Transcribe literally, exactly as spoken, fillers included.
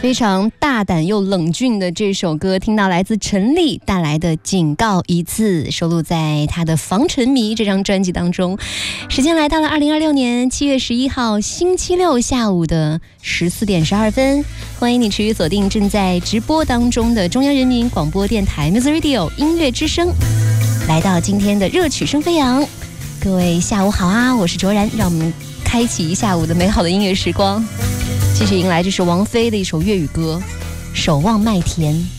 非常大胆又冷峻的这首歌，听到来自陈粒带来的《警告一次》，收录在他的《防沉迷》这张专辑当中。时间来到了二零二六年七月十一号星期六下午的十四点十二分，欢迎你持续锁定正在直播当中的中央人民广播电台 Music Radio 音乐之声，来到今天的热曲声飞扬。各位下午好啊，我是卓然，让我们开启一下午的美好的音乐时光。继续迎来这是王菲的一首粤语歌《守望麦田》。